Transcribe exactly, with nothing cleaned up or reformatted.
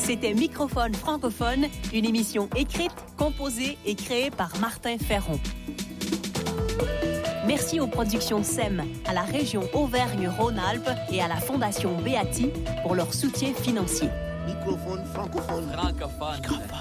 C'était Microphone francophone, une émission écrite, composée et créée par Martin Ferron. Merci aux productions S E M, à la région Auvergne-Rhône-Alpes et à la Fondation Beati pour leur soutien financier. Microphone francophone. Francophone. Francophone.